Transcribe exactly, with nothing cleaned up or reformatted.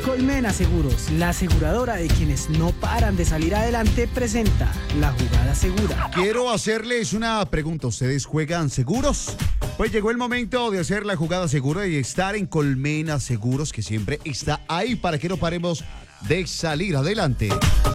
Colmena Seguros, la aseguradora de quienes no paran de salir adelante, presenta La Jugada Segura. Quiero hacerles una pregunta. ¿Ustedes juegan seguros? Pues llegó el momento de hacer la jugada segura y estar en Colmena Seguros, que siempre está ahí para que no paremos de salir adelante.